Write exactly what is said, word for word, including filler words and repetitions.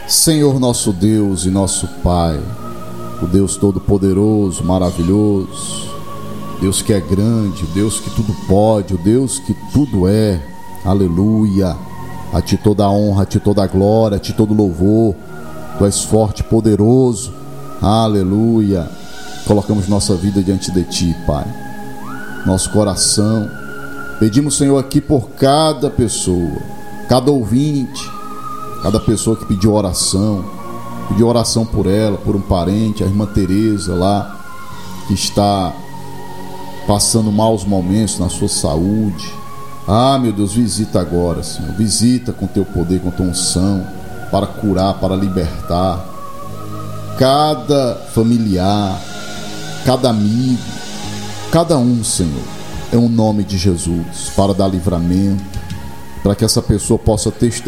Senhor nosso Deus e nosso Pai, o Deus Todo-Poderoso, maravilhoso, Deus que é grande, o Deus que tudo pode, o Deus que tudo é, aleluia. A Ti toda a honra, a Ti toda a glória, a Ti todo louvor. Tu és forte, poderoso, aleluia. Colocamos nossa vida diante de Ti, Pai, nosso coração. Pedimos, Senhor, aqui por cada pessoa, cada ouvinte, cada pessoa que pediu oração, pediu oração por ela, por um parente, a irmã Tereza lá, que está passando maus momentos na sua saúde. Ah, meu Deus, visita agora, Senhor, visita com Teu poder, com Tua unção, para curar, para libertar cada familiar, cada amigo, cada um, Senhor, é um nome de Jesus, para dar livramento, para que essa pessoa possa testemunhar